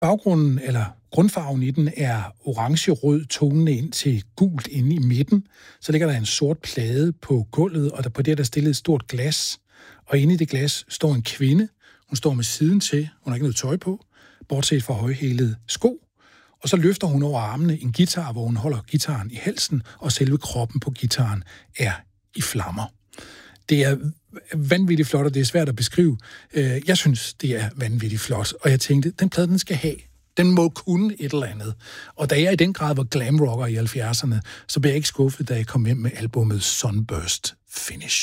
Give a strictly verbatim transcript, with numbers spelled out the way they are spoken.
Baggrunden, eller grundfarven i den, er orange-rød, tonende ind til gult inde i midten. Så ligger der en sort plade på gulvet, og der på det er der stillet et stort glas. Og inde i det glas står en kvinde. Hun står med siden til. Hun har ikke noget tøj på, bortset fra højhælede sko. Og så løfter hun over armene en guitar, hvor hun holder guitaren i halsen, og selve kroppen på guitaren er i flammer. Det er vanvittigt flot, og det er svært at beskrive. Jeg synes, det er vanvittigt flot, og jeg tænkte, den plade, den skal have. Den må kunne et eller andet. Og da jeg i den grad var glam rocker i halvfjerdserne, så blev jeg ikke skuffet, da jeg kom hjem med albummet Sunburst Finish.